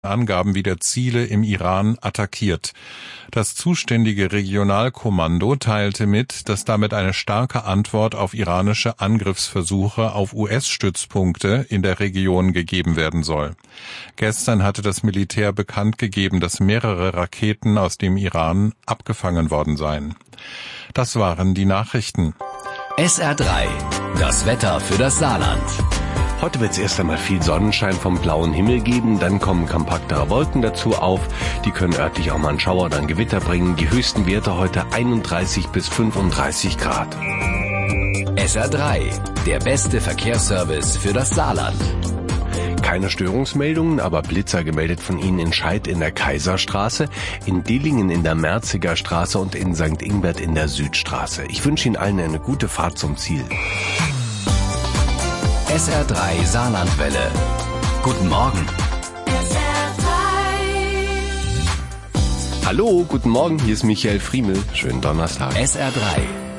Angaben wieder Ziele im Iran attackiert. Das zuständige Regionalkommando teilte mit, dass damit eine starke Antwort auf iranische Angriffsversuche auf US-Stützpunkte in der Region gegeben werden soll. Gestern hatte das Militär bekannt gegeben, dass mehrere Raketen aus dem Iran abgefangen worden seien. Das waren die Nachrichten. SR3, das Wetter für das Saarland. Heute wird es erst einmal viel Sonnenschein vom blauen Himmel geben, dann kommen kompaktere Wolken dazu auf. Die können örtlich auch mal einen Schauer oder ein Gewitter bringen. Die höchsten Werte heute 31 bis 35 Grad. SR3, der beste Verkehrsservice für das Saarland. Keine Störungsmeldungen, aber Blitzer gemeldet von Ihnen in Scheid in der Kaiserstraße, in Dillingen in der Merziger Straße und in St. Ingbert in der Südstraße. Ich wünsche Ihnen allen eine gute Fahrt zum Ziel. SR3 Saarlandwelle. Guten Morgen. SR3. Hallo, guten Morgen, hier ist Michael Friemel. Schönen Donnerstag. SR3.